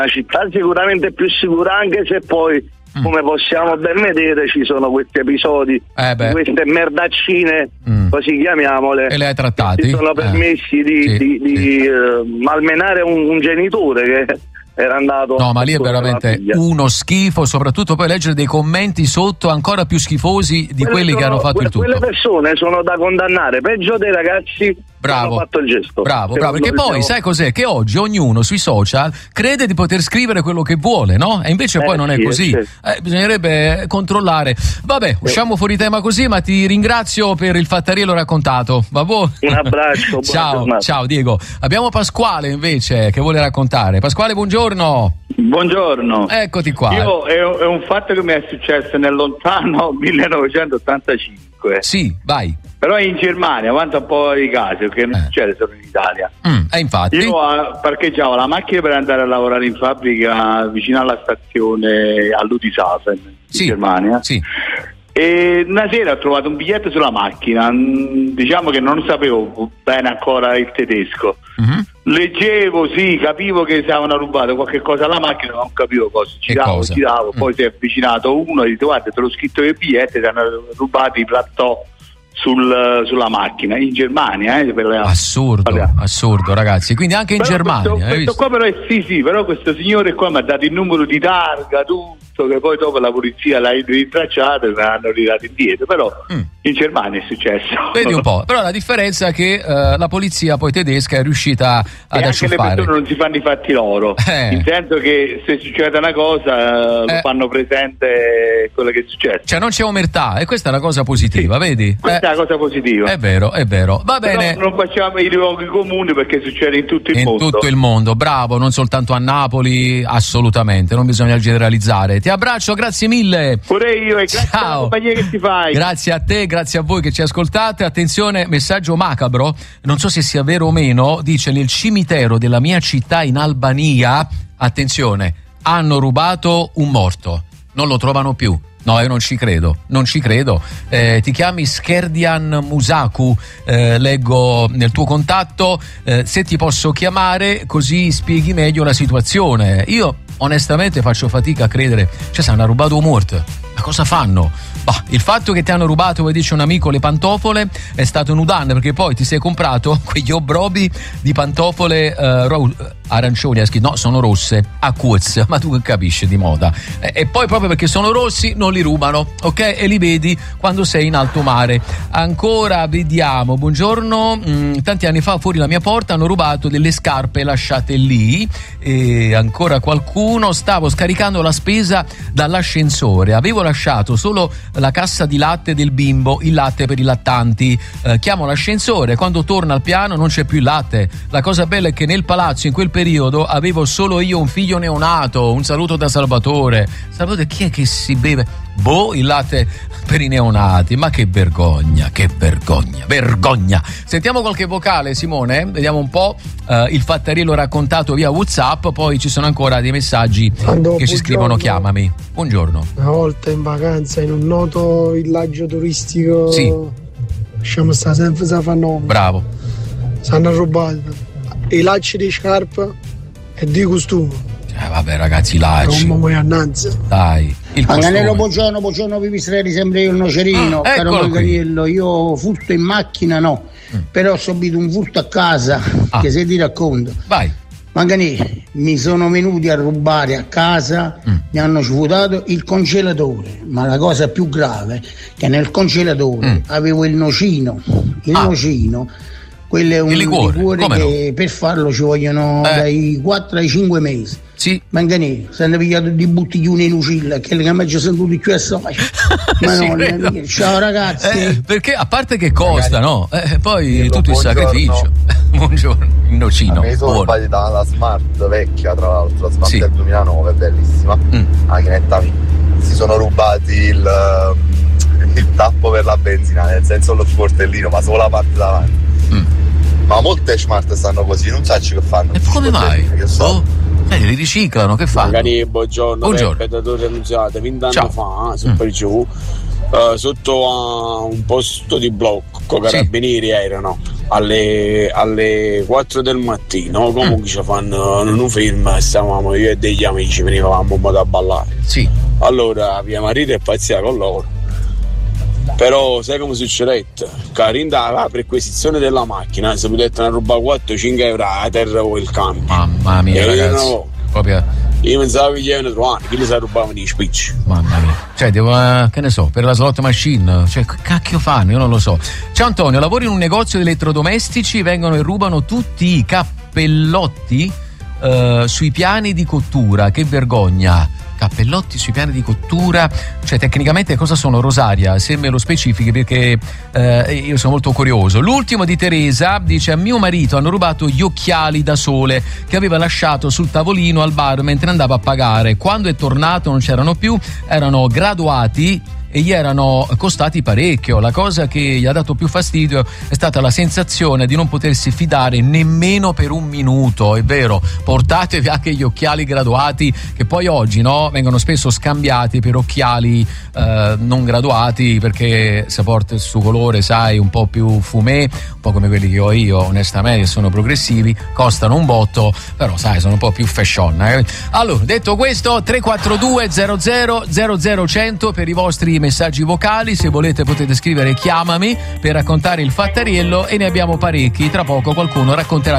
una città sicuramente più sicura, anche se poi come possiamo ben vedere ci sono questi episodi di queste merdaccine, così chiamiamole, e le hai trattati? Che si sono permessi di malmenare un genitore che era andato. No, ma lì è veramente uno schifo, soprattutto poi leggere dei commenti sotto ancora più schifosi di quelli che hanno fatto il tutto. Quelle persone sono da condannare, peggio dei ragazzi. Bravo, fatto il gesto. Bravo, perché poi sai cos'è? Che oggi ognuno sui social crede di poter scrivere quello che vuole, no? E invece poi non è così. Bisognerebbe controllare. Vabbè, usciamo fuori tema così, ma ti ringrazio per il fattariello raccontato. Vabbè. Un abbraccio. Ciao Diego. Abbiamo Pasquale invece che vuole raccontare. Pasquale, buongiorno. Buongiorno. Eccoti qua. È un fatto che mi è successo nel lontano 1985. Sì, vai. Però in Germania avanti un po' i casi, perché non succede solo in Italia. Infatti. Io parcheggiavo la macchina per andare a lavorare in fabbrica vicino alla stazione a Ludwigshafen, in Germania. Sì. E una sera ho trovato un biglietto sulla macchina, diciamo che non sapevo bene ancora il tedesco. Leggevo, capivo che stavano rubando qualche cosa alla macchina, non capivo cosa. Giravo, poi si è avvicinato uno e dice: guarda, te l'ho scritto il biglietto, ti hanno rubato i plateau sulla macchina in Germania, assurdo ragazzi, quindi anche in Germania questo qua però però questo signore qua mi ha dato il numero di targa, tutto, che poi dopo la polizia l'ha rintracciato e me l'hanno ridato indietro, però in Germania è successo. Vedi un po', però la differenza è che la polizia poi tedesca è riuscita ad acciuffare. Anche le persone non si fanno i fatti loro, in senso che se succede una cosa lo fanno presente quello che è successo, cioè non c'è omertà, e questa è una cosa positiva, vedi? Questa è una cosa positiva. È vero, va bene. Però non facciamo i luoghi comuni perché succede in tutto il mondo. In tutto il mondo, bravo, non soltanto a Napoli, assolutamente, non bisogna generalizzare. Ti abbraccio, grazie mille. Pure io, e grazie alla compagnia che ti fai. Grazie a te, grazie a voi che ci ascoltate. Attenzione, messaggio macabro, non so se sia vero o meno, dice: nel cimitero della mia città in Albania, attenzione, hanno rubato un morto, non lo trovano più. No, io non ci credo. Ti chiami Skerdian Musaku, leggo nel tuo contatto, se ti posso chiamare così spieghi meglio la situazione. Io onestamente faccio fatica a credere, cioè se hanno rubato un morto, ma cosa fanno? Il fatto che ti hanno rubato, come dice un amico, le pantofole è stato un danno, perché poi ti sei comprato quegli obrobi di pantofole arancioni, no, sono rosse, a Kuz, ma tu che capisci di moda, e poi proprio perché sono rossi non li rubano, ok? E li vedi quando sei in alto mare. Ancora vediamo, buongiorno, tanti anni fa fuori la mia porta hanno rubato delle scarpe lasciate lì, e ancora qualcuno, stavo scaricando la spesa dall'ascensore, avevo lasciato solo la cassa di latte del bimbo, il latte per i lattanti, chiamo l'ascensore, quando torna al piano non c'è più il latte. La cosa bella è che nel palazzo in quel periodo avevo solo io un figlio neonato. Un saluto da Salvatore. Chi è che si beve il latte per i neonati? Ma che vergogna. Sentiamo qualche vocale, Simone, vediamo un po'. Il fattariello raccontato via WhatsApp, poi ci sono ancora dei messaggi che ci scrivono: chiamami. Buongiorno. Una volta in vacanza in un noto villaggio turistico, lasciamo stare sempre Safanome. Bravo. Si hanno rubato i lacci di scarpa e di costume. Vabbè ragazzi, lacci. Dai. Manganiello, buongiorno pipistrelli, sempre io il nocerino. Caro Manganiello, io furto in macchina no, però ho subito un furto a casa, che se ti racconto. Vai. Manganiello, mi sono venuti a rubare a casa, mi hanno svuotato il congelatore, ma la cosa più grave è che nel congelatore avevo il nocino. Quello è un liquore che per farlo ci vogliono dai 4 ai 5 mesi. Sì. Manganiello, se hanno pigliato di bottiglione in ucilla, che le che ci sono tutti più ma ciao ragazzi. Perché a parte che costa, no? Poi tutto il sacrificio. Buongiorno, il nocino. Mi sono rubati dalla Smart vecchia, tra l'altro, la Smart del 2009, bellissima. La macchinetta mia. Si sono rubati il tappo per la benzina, nel senso lo sportellino, ma solo la parte davanti. Ma molte Smart stanno così, non sai che fanno. E come mai? Li riciclano, che fanno? Magari buongiorno. Peddatore Annunziata, 20 anni fa, sempre giù, sotto a un posto di blocco, carabinieri erano. alle 4 del mattino comunque ci fanno un film, stavamo io e degli amici, venivamo un po' a ballare. Sì. Allora mia marito è pazzia con loro, però sai come succedette? Carinda la perquisizione della macchina, si poteva rubare 4-5 euro a terra o il cambio. Mamma mia, ragazzi, proprio. Io pensavo che gli avevano trovato, chi li sa rubavano i spicci. Mamma mia. Cioè, che ne so, per la slot machine, cioè, che cacchio fanno? Io non lo so. Ciao Antonio, lavoro in un negozio di elettrodomestici, vengono e rubano tutti i cappellotti sui piani di cottura, che vergogna. Cappellotti sui piani di cottura, cioè tecnicamente cosa sono, Rosaria? Se me lo specifichi, perché io sono molto curioso. L'ultimo di Teresa dice: a mio marito hanno rubato gli occhiali da sole che aveva lasciato sul tavolino al bar mentre andava a pagare. Quando è tornato non c'erano più, erano graduati e gli erano costati parecchio. La cosa che gli ha dato più fastidio è stata la sensazione di non potersi fidare nemmeno per un minuto. È vero, portatevi anche gli occhiali graduati, che poi oggi, no, vengono spesso scambiati per occhiali non graduati, perché se porta il suo colore, sai, un po' più fumé, un po' come quelli che ho io, onestamente, sono progressivi, costano un botto, però sai, sono un po' più fashion. Allora, detto questo, 342 00 100 per i vostri messaggi vocali. Se volete potete scrivere chiamami per raccontare il fattariello, e ne abbiamo parecchi. Tra poco qualcuno racconterà